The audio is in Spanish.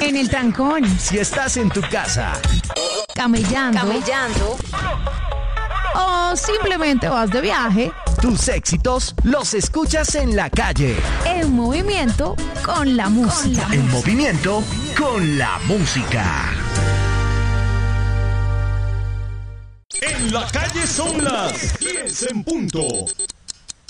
en el trancón, Si estás en tu casa, camellando o simplemente vas de viaje, tus éxitos los escuchas en la calle. en movimiento con la música. En movimiento con la música. En la calle son las 10 en punto.